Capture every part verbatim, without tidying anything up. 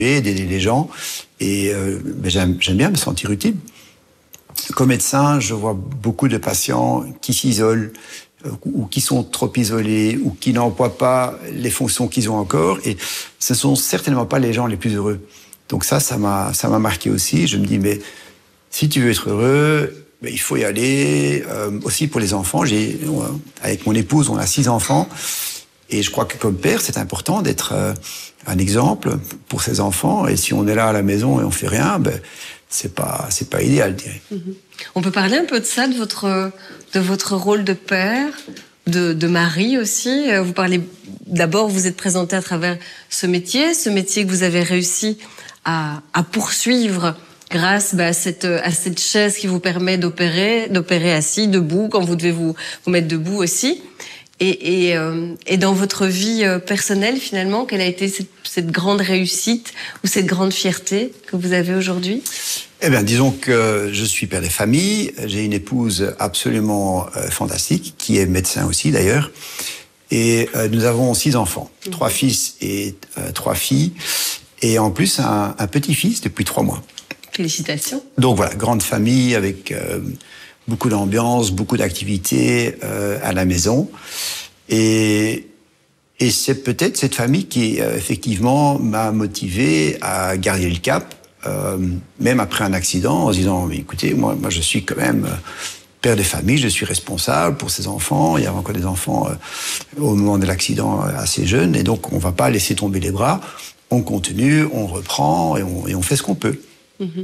d'aider les gens. Et euh, ben j'aime, j'aime bien me sentir utile. Comme médecin, je vois beaucoup de patients qui s'isolent, ou qui sont trop isolés, ou qui n'emploient pas les fonctions qu'ils ont encore, et ce ne sont certainement pas les gens les plus heureux. Donc ça, ça m'a, ça m'a marqué aussi. Je me dis, mais si tu veux être heureux, ben, il faut y aller. Euh, aussi pour les enfants, j'ai, avec mon épouse, on a six enfants, et je crois que comme père, c'est important d'être euh, un exemple pour ses enfants, et si on est là à la maison et on fait rien, ben, c'est pas, c'est pas idéal, je dirais. Mmh. On peut parler un peu de ça, de votre, de votre rôle de père, de, de mari aussi. Vous parlez, d'abord, vous êtes présenté à travers ce métier, ce métier que vous avez réussi à, à poursuivre grâce bah, à, cette, à cette chaise qui vous permet d'opérer, d'opérer assis, debout, quand vous devez vous, vous mettre debout aussi. Et, et, euh, et dans votre vie personnelle, finalement, quelle a été cette, cette grande réussite ou cette grande fierté que vous avez aujourd'hui ? Eh bien, disons que je suis père de famille. J'ai une épouse absolument euh, fantastique, qui est médecin aussi d'ailleurs. Et euh, nous avons six enfants, mmh. trois fils et euh, trois filles. Et en plus, un, un petit-fils depuis trois mois. Félicitations. Donc voilà, grande famille avec euh, beaucoup d'ambiance, beaucoup d'activités euh, à la maison. Et, et c'est peut-être cette famille qui, euh, effectivement, m'a motivé à garder le cap. Euh, même après un accident, en se disant, mais écoutez, moi, moi je suis quand même euh, père de famille, je suis responsable pour ces enfants. Il y avait encore des enfants euh, au moment de l'accident euh, assez jeunes, et donc on ne va pas laisser tomber les bras. On continue, on reprend et on, et on fait ce qu'on peut. Mmh.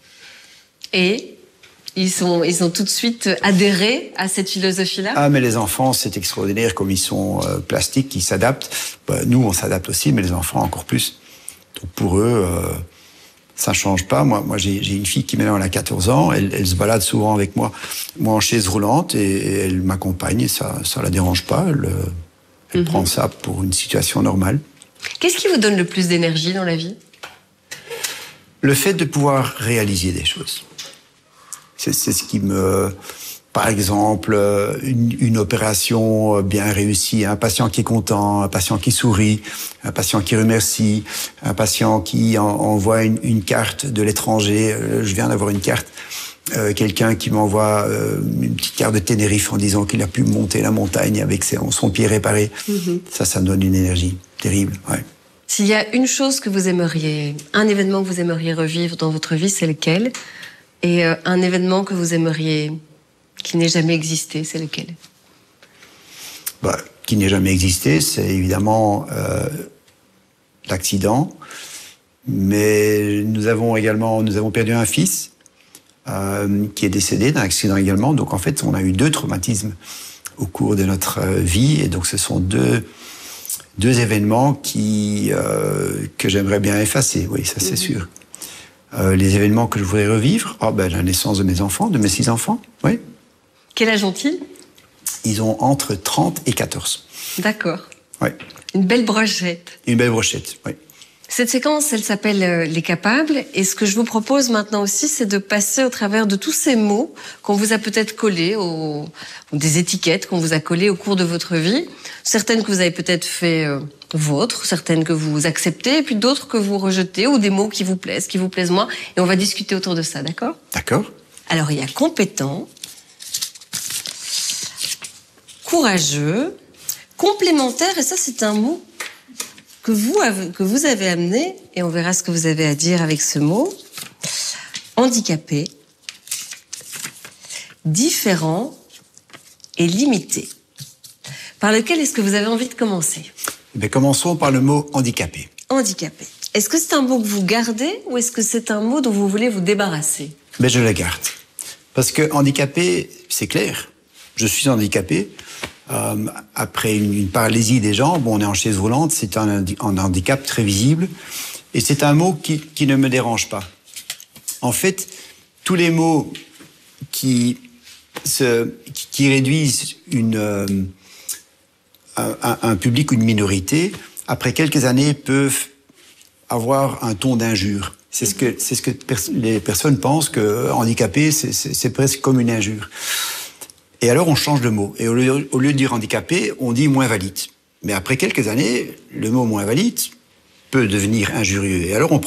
Et ils, sont, ils ont tout de suite adhéré à cette philosophie-là ? Ah, mais les enfants, c'est extraordinaire comme ils sont euh, plastiques, ils s'adaptent. Bah, nous, on s'adapte aussi, mais les enfants encore plus. Donc pour eux... Euh, ça change pas. Moi, moi j'ai, j'ai une fille qui maintenant elle a quatorze ans. Elle, elle se balade souvent avec moi, moi en chaise roulante, et, et elle m'accompagne. Et ça, ça la dérange pas. Elle, elle mmh. prend ça pour une situation normale. Qu'est-ce qui vous donne le plus d'énergie dans la vie ? Le fait de pouvoir réaliser des choses. C'est, c'est ce qui me... Par exemple, une, une opération bien réussie, un patient qui est content, un patient qui sourit, un patient qui remercie, un patient qui en, envoie une, une carte de l'étranger. Je viens d'avoir une carte, euh, quelqu'un qui m'envoie euh, une petite carte de Tenerife en disant qu'il a pu monter la montagne avec ses, son pied réparé. Mm-hmm. Ça, ça me donne une énergie terrible. Ouais. S'il y a une chose que vous aimeriez, un événement que vous aimeriez revivre dans votre vie, c'est lequel ? Et euh, un événement que vous aimeriez... qui n'ait jamais existé, c'est lequel ? Bah, qui n'ait jamais existé, c'est évidemment euh, l'accident. Mais nous avons également, nous avons perdu un fils euh, qui est décédé d'un accident également. Donc en fait, on a eu deux traumatismes au cours de notre vie, et donc ce sont deux deux événements qui euh, que j'aimerais bien effacer. Oui, ça c'est mmh. sûr. Euh, les événements que je voudrais revivre, oh, ben, la naissance de mes enfants, de mes six enfants, oui. Quel âge ont-ils ? Ils ont entre trente et quatorze. D'accord. Oui. Une belle brochette. Une belle brochette, oui. Cette séquence, elle s'appelle euh, Les Capables. Et ce que je vous propose maintenant aussi, c'est de passer au travers de tous ces mots qu'on vous a peut-être collés, au, ou des étiquettes qu'on vous a collées au cours de votre vie. Certaines que vous avez peut-être fait euh, vôtres, certaines que vous acceptez, et puis d'autres que vous rejetez, ou des mots qui vous plaisent, qui vous plaisent moins. Et on va discuter autour de ça, d'accord ? D'accord. Alors, il y a compétent, courageux, complémentaire, et ça, c'est un mot que vous, avez, que vous avez amené, et on verra ce que vous avez à dire avec ce mot. Handicapé, différent et limité. Par lequel est-ce que vous avez envie de commencer ? Eh bien, commençons par le mot handicapé. Handicapé. Est-ce que c'est un mot que vous gardez, ou est-ce que c'est un mot dont vous voulez vous débarrasser ? Mais je le garde. Parce que handicapé, c'est clair. Je suis handicapé. Euh, après une, une paralysie des jambes, on est en chaise roulante, c'est un, un handicap très visible. Et c'est un mot qui, qui ne me dérange pas. En fait, tous les mots qui, se, qui réduisent une, euh, un, un public ou une minorité, après quelques années, peuvent avoir un ton d'injure. C'est ce que, c'est ce que pers- les personnes pensent, que handicapé, c'est, c'est, c'est presque comme une injure. Et alors, on change de mot. Et au lieu, au lieu de dire handicapé, on dit moins valide. Mais après quelques années, le mot moins valide, peut devenir injurieux. Et alors on